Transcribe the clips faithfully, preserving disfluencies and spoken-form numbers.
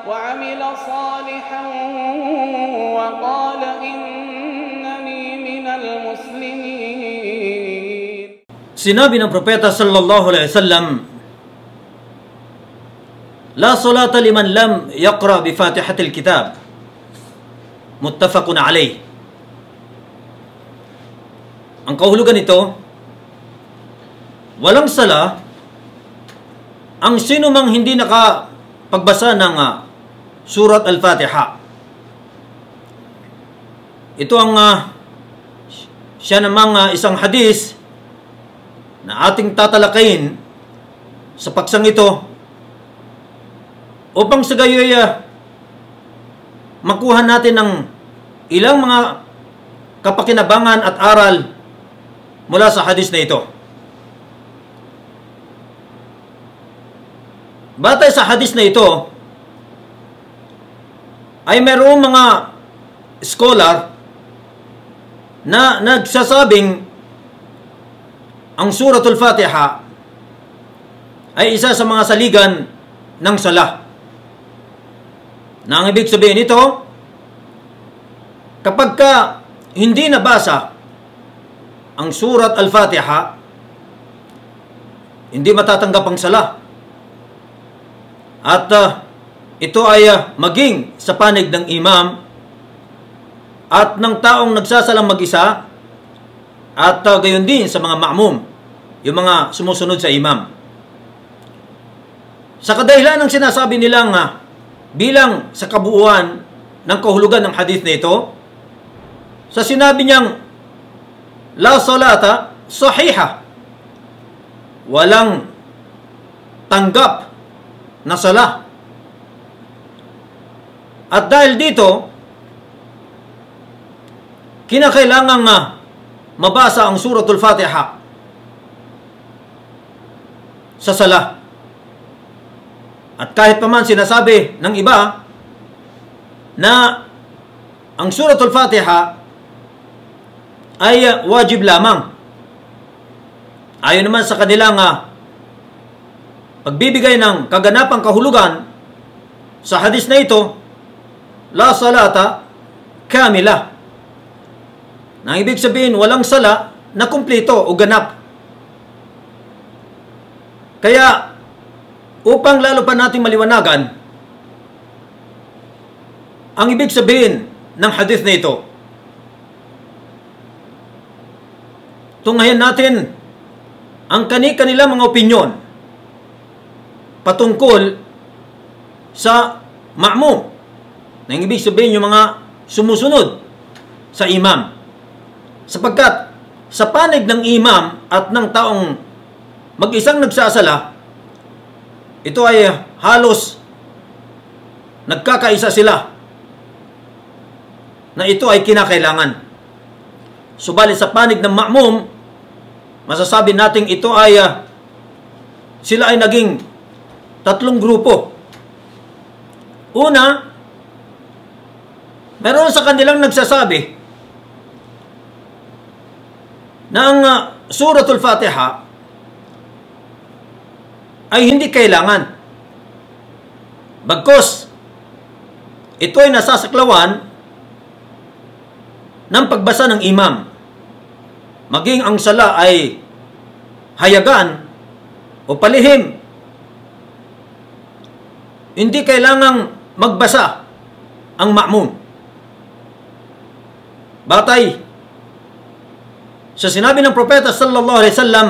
وعمل صالحا وقال إنني من المسلمين. Sinabi ng propeta sallallahu alaihi wasallam, La salata liman lam yaqra bi Fatihatil Kitab. Muttafaqun alayh. Ang kahulugan nito, walang sala ang sino mang hindi nakapagbasa ng uh, Surat Al-Fatiha. Ito ang uh, siya namang uh, isang hadis na ating tatalakayin sa paksang ito upang sa gayoy uh, makuha natin ng ilang mga kapakinabangan at aral mula sa hadis na ito. Batay sa hadis na ito, ay mayroong mga scholar na nagsasabing ang Suratul Fatiha ay isa sa mga saligan ng sala. Na ang ibig sabihin nito, kapag ka hindi nabasa ang Surat Al-Fatiha, hindi matatanggap ang sala. At uh, ito ay uh, maging sa panig ng imam at ng taong nagsasalang mag-isa at uh, gayon din sa mga ma'mum, yung mga sumusunod sa imam. Sa kadahilan ng sinasabi nilang uh, bilang sa kabuuan ng kahulugan ng hadith na ito, sa sinabi niyang la salata sahiha, walang tanggap na sala. At dahil dito, kinakailangang uh, mabasa ang Suratul Fatiha sa sala. At kahit pa man sinasabi ng iba na ang Suratul Fatiha ay uh, wajib lamang, ayon naman sa kanilang uh, pagbibigay ng kaganapang kahulugan sa hadis na ito, la salata kamila. Na ibig sabihin, walang sala na kumpleto o ganap. Kaya, upang lalo pa natin maliwanagan ang ibig sabihin ng hadith na ito, tunghayan natin ang kani-kanila mga opinyon patungkol sa ma'mum, na ibig sabihin yung mga sumusunod sa imam. Sapagkat sa panig ng imam at ng taong mag-isang nagsasala, ito ay halos nagkakaisa sila na ito ay kinakailangan. Subalit sa panig ng ma'mum, masasabi nating ito ay uh, sila ay naging tatlong grupo. Una, meron sa kanilang nagsasabi na ang uh, Suratul Fatiha ay hindi kailangan. Bagkus, ito ay nasasaklawan ng pagbasa ng imam. Maging ang sala ay hayagan o palihim, hindi kailangang magbasa ang ma'mum. Batay sa sinabi ng propeta sallallahu alaihi wasallam,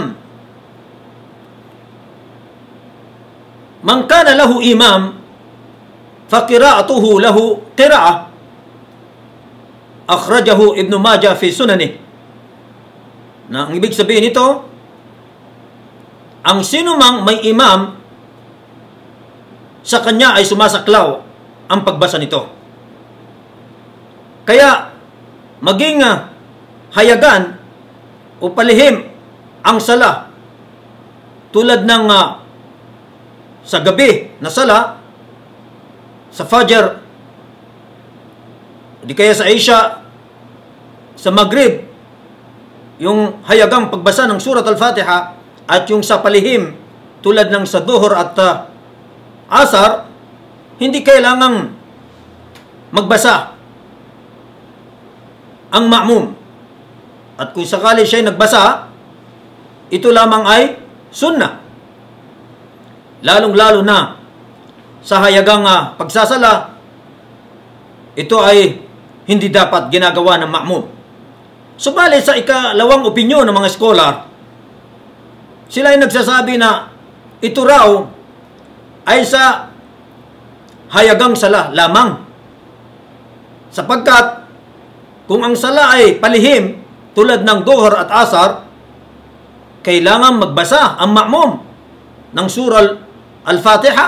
man kana lahu imam fa qira'atuhu lahu qira'ah, akhrajahu Ibn Majah fi sunanih. Na ang ibig sabihin nito, ang sino mang may imam, sa kanya ay sumasaklaw ang pagbasa nito. Kaya maging uh, hayagan o palihim ang sala, tulad ng uh, sa gabi na sala, sa Fajr, di kaya sa Isha, sa Maghrib, yung hayagang pagbasa ng Surat Al-Fatiha, at yung sa palihim tulad ng sa Duhur at uh, Asar, hindi kailangang magbasa ang ma'mum. At kung sakali siya nagbasa, ito lamang ay sunnah. Lalong-lalo na sa hayagang uh, pagsasala, ito ay hindi dapat ginagawa ng ma'mum. Subalit sa ikalawang opinyon ng mga scholar, sila ay nagsasabi na ito raw ay sa hayagang sala lamang. Sapagkat kung ang sala ay palihim tulad ng Duhur at Asar, kailangan magbasa ang ma'mum ng surah Al-Fatiha.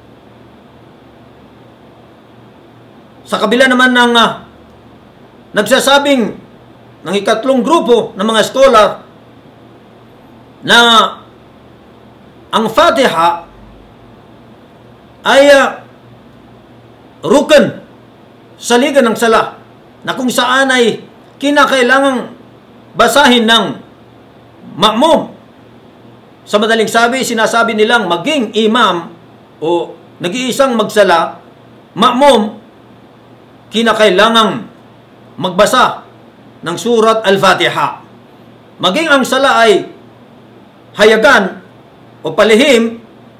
Sa kabila naman ng uh, nagsasabing ng ikatlong grupo ng mga scholar na ang Fatiha ay uh, rukun sa liga ng sala, na kung saan ay kinakailangang basahin ng ma'mum. Sa madaling sabi, sinasabi nilang maging imam o nag-iisang magsala, ma'mum, kinakailangang magbasa ng surat Al-Fatiha. Maging ang sala ay hayagan o palihim,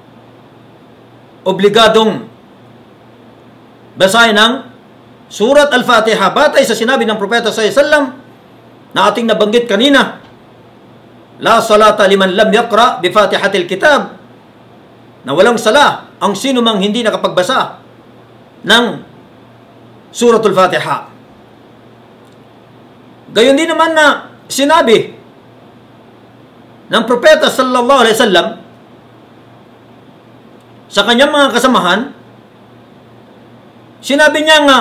obligadong basahin ng surat Al-Fatiha batay sa sinabi ng Propeta sallallahu alaihi wasallam na ating nabanggit kanina. La salata liman lam yaqra bi Fatihatil Kitab, na walang sala ang sino mang hindi nakapagbasa ng suratul Fatiha. Gayon din naman na sinabi ng Propeta sallallahu alaihi wasallam sa kanyang mga kasamahan, sinabi niya nga,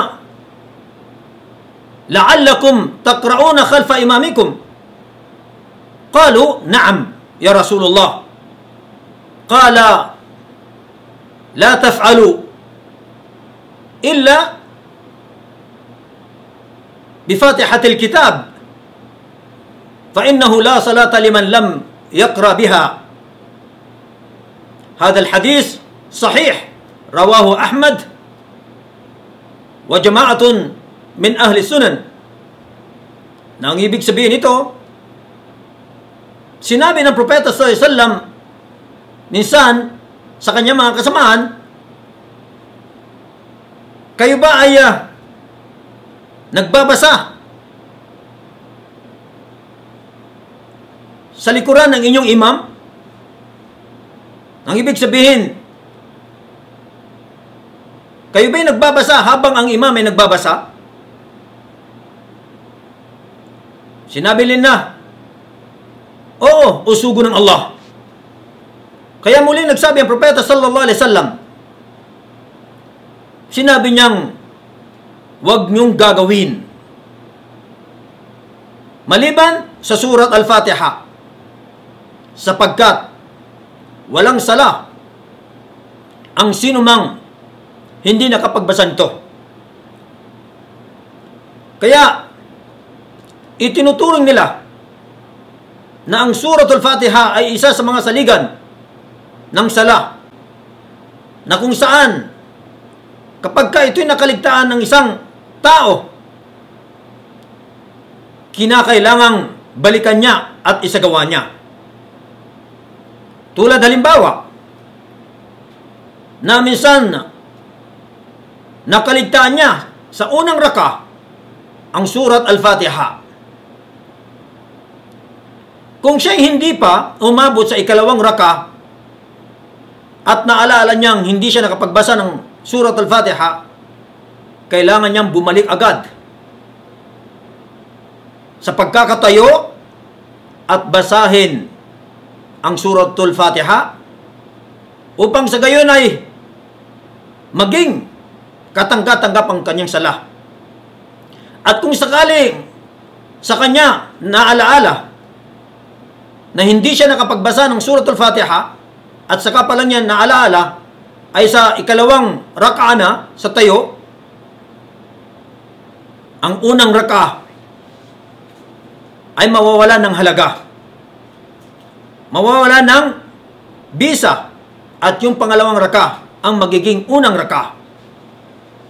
la'allakum taqra'una khalfa imamikum. Qalu, na'am, ya Rasulullah. Qala, la taf'alu illa bifatihatil kitab, fa innahu la salata liman lam yaqra biha. Hadha al-hadith sahih, rawahu Ahmad wa jama'atun min ahli sunan. Na ang ibig sabihin ito, sinabi ng Propeta sallallahu alaihi wasallam minsan sa kanyang mga kasamahan, kayo ba ay uh, nagbabasa sa likuran ng inyong imam? Ang ibig sabihin, kayo ba'y nagbabasa habang ang imam ay nagbabasa? Sinabi nila, oo, usugo ng Allah. Kaya muli nagsabi ang Propeta sallallahu alaihi wasallam, sinabi niyang, huwag niyong gagawin maliban sa surat Al-Fatiha, sapagkat walang sala ang sinumang hindi nakapagbasa nito. Kaya itinuturing nila na ang suratul Fatiha ay isa sa mga saligan ng sala, na kung saan kapag ka ito'y nakaligtaan ng isang tao, kinakailangang balikan niya at isagawa niya. Tulad halimbawa, na minsan nakaligtaan niya sa unang raka ang surat Al-Fatiha. Kung siya'y hindi pa umabot sa ikalawang raka at naalala niyang hindi siya nakapagbasa ng surat Al-Fatiha, kailangan niyang bumalik agad sa pagkakatayo at basahin ang suratul Fatiha upang sa gayon ay maging katanggap-tanggap ang kanyang sala. At kung sakaling sa kanya naalaala na hindi siya nakapagbasa ng suratul Fatiha at saka pa lang niya naalaala ay sa ikalawang raka na sa tayo, ang unang raka ay mawawala ng halaga, mawawala ng bisa, at yung pangalawang raka ang magiging unang raka.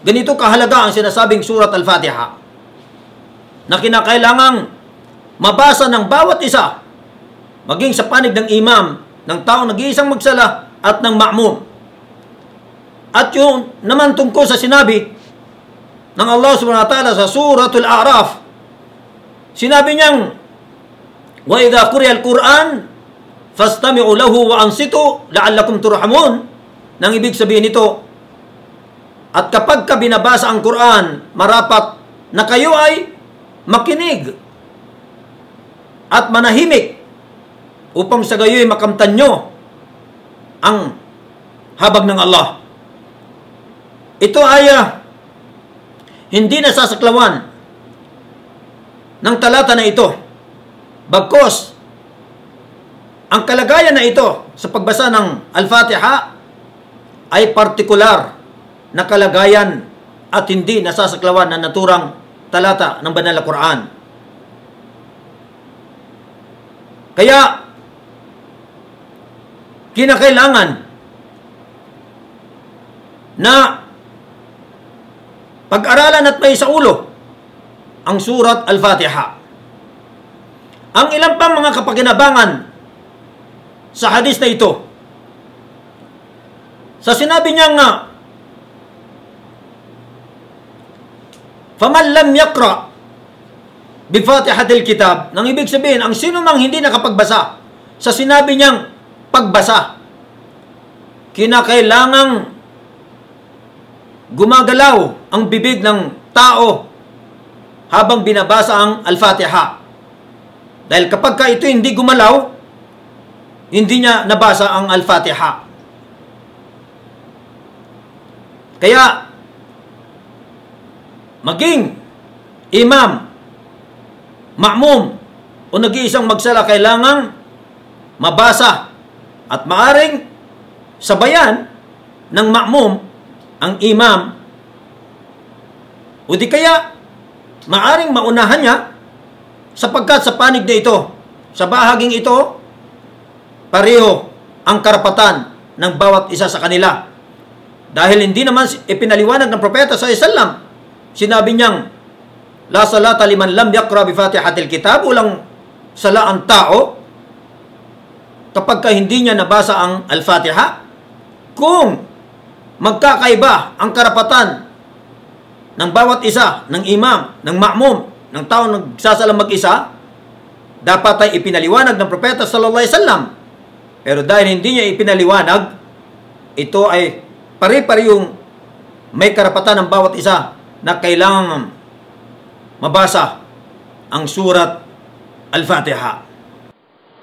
ganito kahalaga ang sinasabing surat Al-Fatiha na kinakailangang mabasa ng bawat isa, maging sa panig ng imam, ng taong nag-iisang magsala at ng ma'mum. At yung naman tungkol sa sinabi ng Allah subhanahu wa ta'ala sa suratul A'raf, sinabi niyang, wa idha quriya al-Quran fastami'u lahu wa ansitu la'allakum turhamun. Nang ibig sabihin nito, at kapag ka binabasa ang Quran, marapat na kayo ay makinig at manahimik upang sa gayoy makamtan nyo ang habag ng Allah. Ito ay uh, hindi nasasaklawan ng talata na ito. Bagkos, ang kalagayan na ito sa pagbasa ng Al-Fatiha ay partikular na kalagayan at hindi nasasaklawan ng naturang talata ng banal na Quran. Kaya, kinakailangan na pag-aralan at may sa ulo ang surat Al-Fatiha. Ang ilang pang mga kapakinabangan sa hadis na ito, sa sinabi niya nga, faman lam yaqra bi Fatihatil Kitab, nang ibig sabihin, ang sino mang hindi nakapagbasa, sa sinabi niyang pagbasa, kinakailangang gumagalaw ang bibig ng tao habang binabasa ang Al-Fatiha. Dahil kapag ka ito hindi gumalaw, hindi niya nabasa ang Al-Fatiha. Kaya, maging imam, ma'mum, o nag-iisang magsala, kailangang mabasa at maaring sabayan ng ma'mum ang imam, o di kaya maaring maunahan niya, sapagkat sa panig na ito, sa bahaging ito, pareho ang karapatan ng bawat isa sa kanila. Dahil hindi naman ipinaliwanag ng propeta sallallahu alaihi wasallam, sinabi niyang, la salata liman lam yaqra bi Fatihatil Kitab, walang sala ang tao kapag ka hindi niya nabasa ang Al-Fatiha. Kung magkakaiba ang karapatan ng bawat isa, ng imam, ng ma'mum, ng taong nagsasalang mag-isa, dapat ay ipinaliwanag ng propeta sallallahu alaihi wasallam. Pero dahil hindi niya ipinaliwanag, ito ay pare-parehong may karapatan ng bawat isa na kailangan mabasa ang surat Al-Fatiha.